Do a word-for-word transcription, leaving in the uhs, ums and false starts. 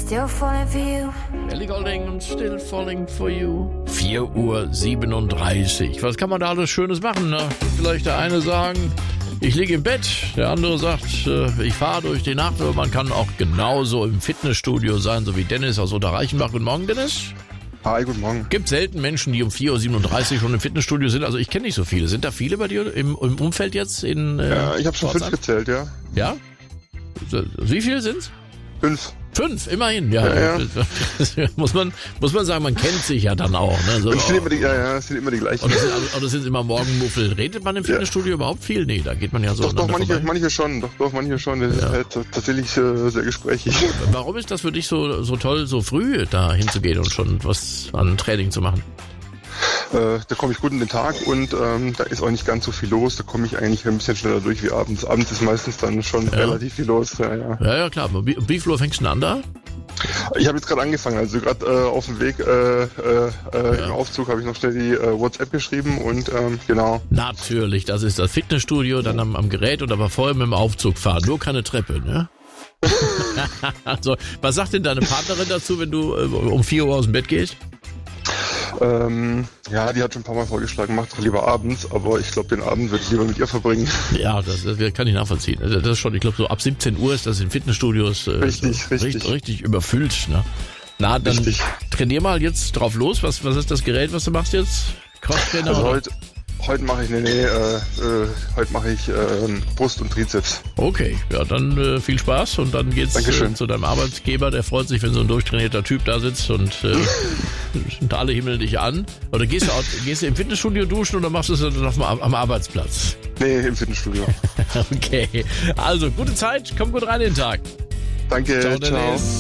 still falling for you. Ellie Goulding und Still Falling for You. vier Uhr siebenunddreißig. Was kann man da alles Schönes machen? Ne? Vielleicht der eine sagen, ich liege im Bett. Der andere sagt, ich fahre durch die Nacht. Aber man kann auch genauso im Fitnessstudio sein, so wie Dennis aus Unterreichenbach. Guten Morgen, Dennis. Hi, guten Morgen. Gibt selten Menschen, die um vier Uhr siebenunddreißig schon im Fitnessstudio sind. Also ich kenne nicht so viele. Sind da viele bei dir im, im Umfeld jetzt? In, äh, ja, ich habe schon fünf gezählt, ja. Ja? Wie viele sind's? Fünf. Fünf, immerhin, ja. ja, ja. muss, man, muss man sagen, man kennt sich ja dann auch. Ne? So, und es sind immer die, ja, ja, es sind immer die gleichen. Oder sind, oder sind immer Morgenmuffel. Redet man im Fitnessstudio ja. überhaupt viel? Nee, da geht man ja so. Doch, doch, manche, manche schon. Doch, doch, manche schon. Das ja. ist halt tatsächlich äh, sehr gesprächig. Warum ist das für dich so, so toll, so früh da hinzugehen und schon was an Training zu machen? Äh, da komme ich gut in den Tag und ähm, da ist auch nicht ganz so viel los. Da komme ich eigentlich ein bisschen schneller durch wie abends. Abends ist meistens dann schon ja. relativ viel los. Ja, ja. ja, ja klar. Wie, wie viel Uhr fängst du denn an da? Ich habe jetzt gerade angefangen, also gerade äh, auf dem Weg äh, äh, ja. im Aufzug habe ich noch schnell die äh, WhatsApp geschrieben und ähm, genau. Natürlich, das ist das Fitnessstudio, dann am, am Gerät und aber vorher mit dem Aufzug fahren, nur keine Treppe, ne? Also, was sagt denn deine Partnerin dazu, wenn du äh, um vier Uhr aus dem Bett gehst? Ähm, ja, die hat schon ein paar Mal vorgeschlagen, macht doch lieber abends, aber ich glaube, den Abend würde ich lieber mit ihr verbringen. Ja, das, das kann ich nachvollziehen. Das ist schon, ich glaube, so ab siebzehn Uhr ist das in Fitnessstudios äh, richtig, so, richtig. richtig, richtig überfüllt. Ne? Na, dann richtig. Trainier mal jetzt drauf los. Was, was ist das Gerät, was du machst jetzt? Crosstrainer? Also heute, heute mache ich, nee, nee, äh, äh, heute mache ich äh, Brust und Trizeps. Okay, ja, dann äh, viel Spaß und dann geht's äh, zu deinem Arbeitgeber. Der freut sich, wenn so ein durchtrainierter Typ da sitzt und äh, und alle himmeln dich an. Oder gehst du, auch, gehst du im Fitnessstudio duschen oder machst du es dann auf dem, am Arbeitsplatz? Nee, im Fitnessstudio. Okay, also gute Zeit, komm gut rein in den Tag. Danke, ciao. ciao.